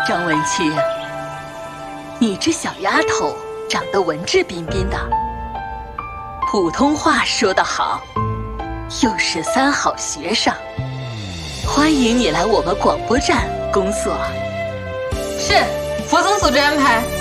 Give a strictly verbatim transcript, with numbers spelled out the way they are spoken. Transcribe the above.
张文清，你这小丫头长得文质彬彬的，普通话说得好，又是三好学生，欢迎你来我们广播站工作。 是，副总素质安排。